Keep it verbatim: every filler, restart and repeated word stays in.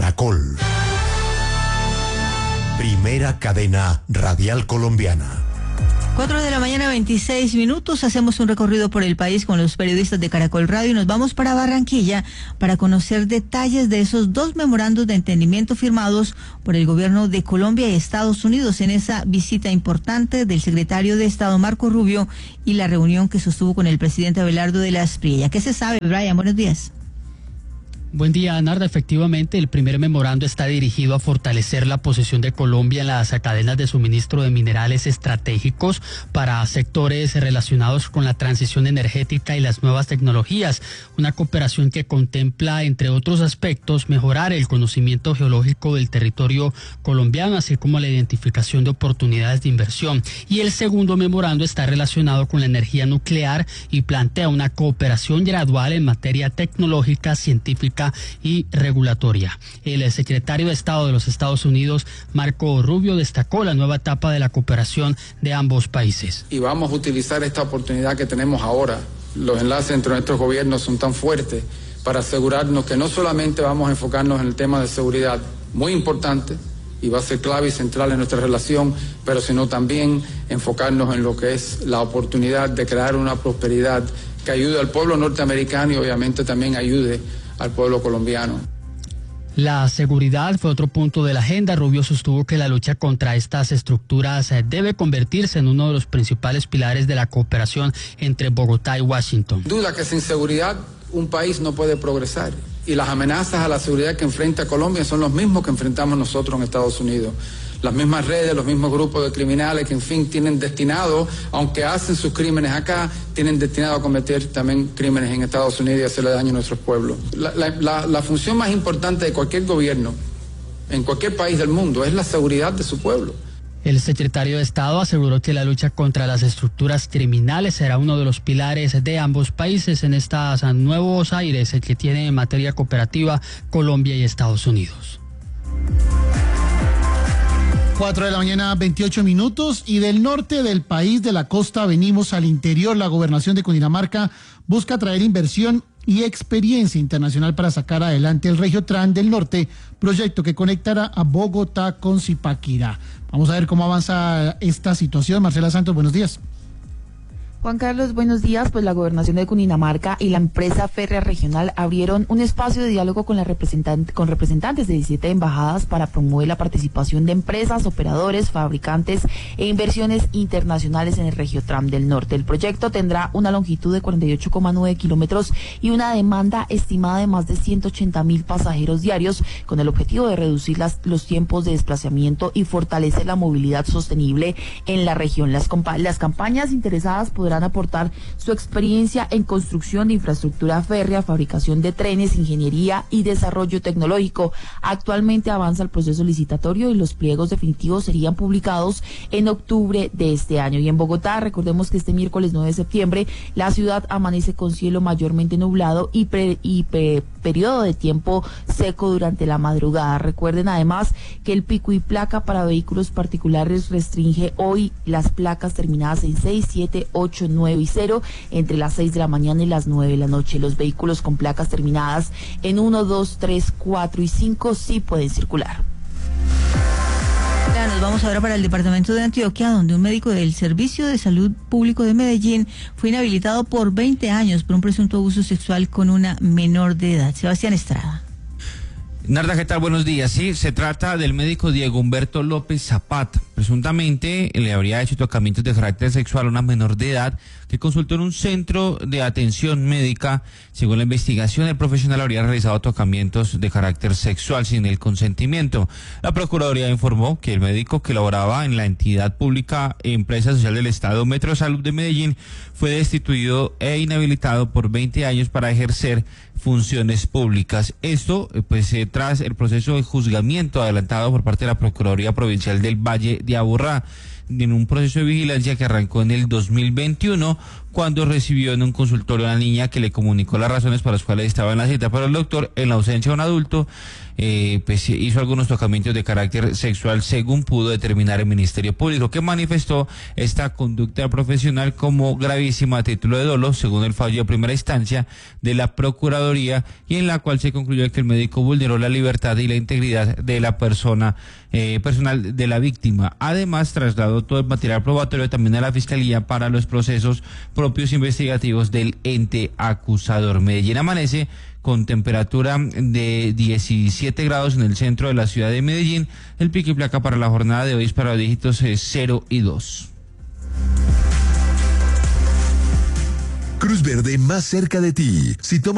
Caracol. Primera cadena radial colombiana. Cuatro de la mañana, veintiséis minutos. Hacemos un recorrido por el país con los periodistas de Caracol Radio y nos vamos para Barranquilla para conocer detalles de esos dos memorandos de entendimiento firmados por el gobierno de Colombia y Estados Unidos en esa visita importante del secretario de Estado Marco Rubio y la reunión que sostuvo con el presidente Abelardo de la Espriella. ¿Qué se sabe, Brian? Buenos días. Buen día, Narda. Efectivamente, el primer memorando está dirigido a fortalecer la posición de Colombia en las cadenas de suministro de minerales estratégicos para sectores relacionados con la transición energética y las nuevas tecnologías. Una cooperación que contempla, entre otros aspectos, mejorar el conocimiento geológico del territorio colombiano, así como la identificación de oportunidades de inversión. Y el segundo memorando está relacionado con la energía nuclear y plantea una cooperación gradual en materia tecnológica, científica y regulatoria. El secretario de Estado de los Estados Unidos, Marco Rubio, destacó la nueva etapa de la cooperación de ambos países. Y vamos a utilizar esta oportunidad que tenemos ahora. Los enlaces entre nuestros gobiernos son tan fuertes para asegurarnos que no solamente vamos a enfocarnos en el tema de seguridad, muy importante, y va a ser clave y central en nuestra relación, pero sino también enfocarnos en lo que es la oportunidad de crear una prosperidad que ayude al pueblo norteamericano y obviamente también ayude al pueblo colombiano. La seguridad fue otro punto de la agenda. Rubio sostuvo que la lucha contra estas estructuras debe convertirse en uno de los principales pilares de la cooperación entre Bogotá y Washington. Duda que sin seguridad un país no puede progresar, y las amenazas a la seguridad que enfrenta Colombia son los mismos que enfrentamos nosotros en Estados Unidos. Las mismas redes, los mismos grupos de criminales que, en fin, tienen destinado, aunque hacen sus crímenes acá, tienen destinado a cometer también crímenes en Estados Unidos y hacerle daño a nuestros pueblos. La, la, la, la función más importante de cualquier gobierno, en cualquier país del mundo, es la seguridad de su pueblo. El secretario de Estado aseguró que la lucha contra las estructuras criminales será uno de los pilares de ambos países en estos nuevos aires que tienen en materia cooperativa Colombia y Estados Unidos. Cuatro de la mañana, veintiocho minutos, y del norte del país, de la costa, venimos al interior. La gobernación de Cundinamarca busca traer inversión y experiencia internacional para sacar adelante el Regiotran del Norte, proyecto que conectará a Bogotá con Zipaquirá. Vamos a ver cómo avanza esta situación. Marcela Santos, buenos días. Juan Carlos, buenos días. Pues la gobernación de Cundinamarca y la empresa férrea regional abrieron un espacio de diálogo con, la representante, con representantes de diecisiete embajadas para promover la participación de empresas, operadores, fabricantes e inversiones internacionales en el Regiotram del Norte. El proyecto tendrá una longitud de cuarenta y ocho coma nueve kilómetros y una demanda estimada de más de ciento ochenta mil pasajeros diarios, con el objetivo de reducir las, los tiempos de desplazamiento y fortalecer la movilidad sostenible en la región. Las, las campañas interesadas podrán podrán aportar su experiencia en construcción de infraestructura férrea, fabricación de trenes, ingeniería y desarrollo tecnológico. Actualmente avanza el proceso licitatorio y los pliegos definitivos serían publicados en octubre de este año. Y en Bogotá, recordemos que este miércoles nueve de septiembre, la ciudad amanece con cielo mayormente nublado y, pre, y pre, periodo de tiempo seco durante la madrugada. Recuerden además que el pico y placa para vehículos particulares restringe hoy las placas terminadas en seis, siete, ocho, nueve y cero entre las seis de la mañana y las nueve de la noche. Los vehículos con placas terminadas en uno, dos, tres, cuatro y cinco sí pueden circular. Nos vamos ahora para el departamento de Antioquia, donde un médico del Servicio de Salud Público de Medellín fue inhabilitado por veinte años por un presunto abuso sexual con una menor de edad. Sebastián Estrada. Narda, ¿qué tal? Buenos días. Sí, se trata del médico Diego Humberto López Zapata. Presuntamente le habría hecho tocamientos de carácter sexual a una menor de edad que consultó en un centro de atención médica. Según la investigación, el profesional habría realizado tocamientos de carácter sexual sin el consentimiento. La Procuraduría informó que el médico, que laboraba en la entidad pública Empresa Social del Estado Metro Salud de Medellín, fue destituido e inhabilitado por veinte años para ejercer funciones públicas. Esto, pues, eh, tras el proceso de juzgamiento adelantado por parte de la Procuraduría Provincial del Valle de Aburrá. en un proceso de vigilancia que arrancó en el dos mil veintiuno, cuando recibió en un consultorio a una niña que le comunicó las razones por las cuales estaba en la cita, pero el doctor, en la ausencia de un adulto, eh, pues hizo algunos tocamientos de carácter sexual, según pudo determinar el Ministerio Público, que manifestó esta conducta profesional como gravísima a título de dolo, según el fallo de primera instancia de la Procuraduría, y en la cual se concluyó que el médico vulneró la libertad y la integridad de la persona eh, personal de la víctima. Además, trasladó todo el material probatorio también a la Fiscalía para los procesos propios investigativos del ente acusador. Medellín amanece con temperatura de diecisiete grados en el centro de la ciudad de Medellín. El pico y placa para la jornada de hoy es para dígitos cero y dos. Cruz Verde más cerca de ti. Si tomas